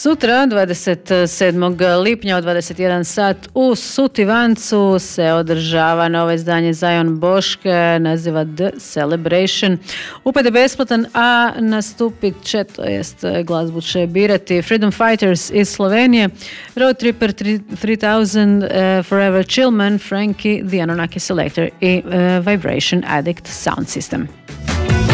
Sutra, 27. lipnja od 21 sat u Sutivancu se održava novo izdanje Zion Boške, naziva The Celebration. Upad je besplatan, a nastupit će, to jest glazbu će birati Freedom Fighters iz Slovenije, Road Tripper 3000, Forever Chillman, Frankie, The Anunnaki Selector i Vibration Addict Sound System.